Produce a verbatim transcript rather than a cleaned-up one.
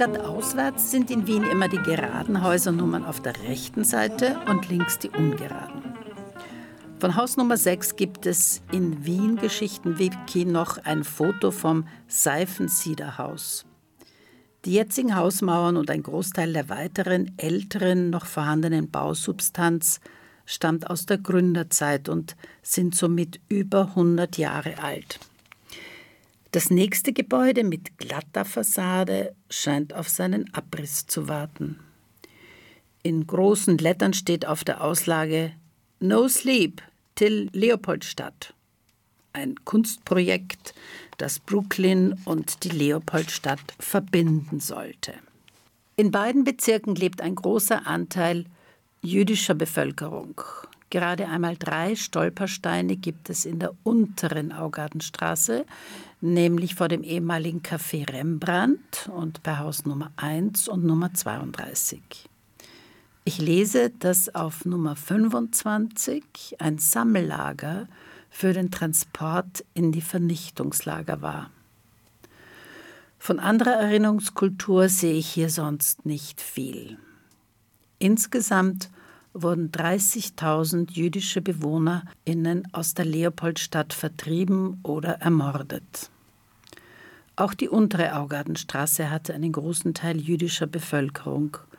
Stadtauswärts sind in Wien immer die geraden Häusernummern auf der rechten Seite und links die ungeraden. Von Haus Nummer sechs gibt es in Wien Geschichten-Wiki noch ein Foto vom Seifensiederhaus. Die jetzigen Hausmauern und ein Großteil der weiteren, älteren, noch vorhandenen Bausubstanz stammt aus der Gründerzeit und sind somit über hundert Jahre alt. Das nächste Gebäude mit glatter Fassade scheint auf seinen Abriss zu warten. In großen Lettern steht auf der Auslage No Sleep till Leopoldstadt. Ein Kunstprojekt, das Brooklyn und die Leopoldstadt verbinden sollte. In beiden Bezirken lebt ein großer Anteil jüdischer Bevölkerung. Gerade einmal drei Stolpersteine gibt es in der unteren Augartenstraße, nämlich vor dem ehemaligen Café Rembrandt und bei Haus Nummer eins und Nummer zweiunddreißig. Ich lese, dass auf Nummer fünfundzwanzig ein Sammellager für den Transport in die Vernichtungslager war. Von anderer Erinnerungskultur sehe ich hier sonst nicht viel. Insgesamt wurden dreißigtausend jüdische BewohnerInnen aus der Leopoldstadt vertrieben oder ermordet. Auch die untere Augartenstraße hatte einen großen Teil jüdischer Bevölkerung.